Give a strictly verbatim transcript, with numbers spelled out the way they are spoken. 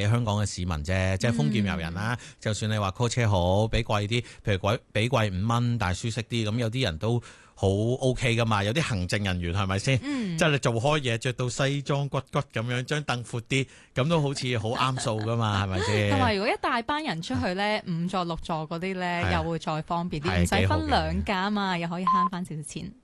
俾香港嘅市民啫，即係豐儉由人啦。嗯、就算你話 call 車好，俾貴啲，譬如貴俾貴五蚊，但係舒適啲，咁有啲人都好 OK 噶嘛。有啲行政人員係咪先？嗯、即係你做開嘢，着到西裝骨骨咁樣，張凳闊啲，咁都好似好啱數噶嘛，係咪先？ 同埋如果一大班人出去咧，五座六座嗰啲咧，又會再方便啲，唔使分兩架啊嘛，又可以慳翻少少錢。